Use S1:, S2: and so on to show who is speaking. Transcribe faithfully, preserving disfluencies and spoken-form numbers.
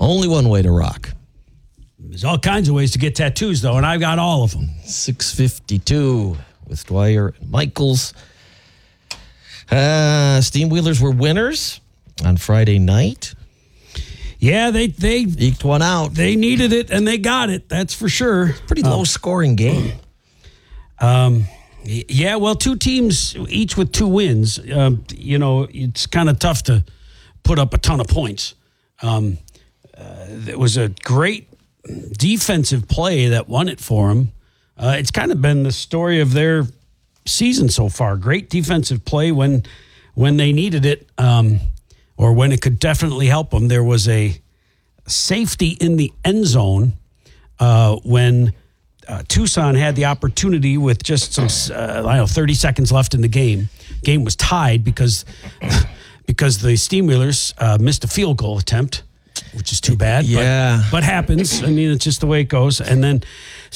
S1: Only one way to rock.
S2: There's all kinds of ways to get tattoos, though, and I've got all of them.
S1: six fifty-two with Dwyer and Michaels. Uh, Steamwheelers were winners on Friday night.
S2: Yeah, they they
S1: eked one out.
S2: They needed it, and they got it. That's for sure.
S1: Pretty low-scoring game.
S2: Um, yeah, well, two teams, each with two wins. Um, you know, it's kind of tough to put up a ton of points. Um, uh, it was a great defensive play that won it for them. Uh, it's kind of been the story of their season so far. Great defensive play when when they needed it, um, or when it could definitely help them. There was a safety in the end zone uh, when uh, Tucson had the opportunity with just some, uh, I don't know, thirty seconds left in the game. Game was tied because because the Steamwheelers uh, missed a field goal attempt, which is too bad.
S1: Yeah.
S2: But, but happens. I mean, it's just the way it goes. And then